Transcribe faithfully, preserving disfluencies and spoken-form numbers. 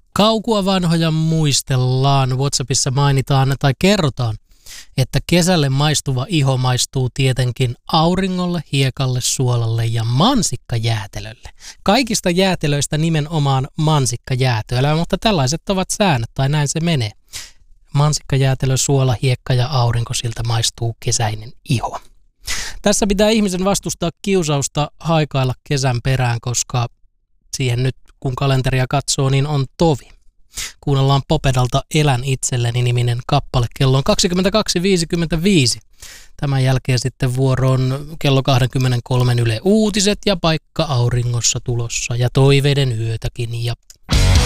Kaukua vanhoja muistellaan. WhatsAppissa mainitaan tai kerrotaan, että kesälle maistuva iho maistuu tietenkin auringolle, hiekalle, suolalle ja mansikkajäätelölle. Kaikista jäätelöistä nimenomaan mansikkajäätelöä, mutta tällaiset ovat säännöt tai näin se menee. Mansikkajäätelö, suola, hiekka ja aurinko, siltä maistuu kesäinen iho. Tässä pitää ihmisen vastustaa kiusausta haikailla kesän perään, koska siihen nyt kun kalenteria katsoo, niin on tovi. Kuunnellaan Popedalta Elän itselleni -niminen kappale. Kello on kaksikymmentäkaksi viisikymmentäviisi. Tämän jälkeen sitten vuoroon kello kaksikymmentäkolme Yle Uutiset ja Paikka auringossa tulossa ja toiveiden yötäkin. Ja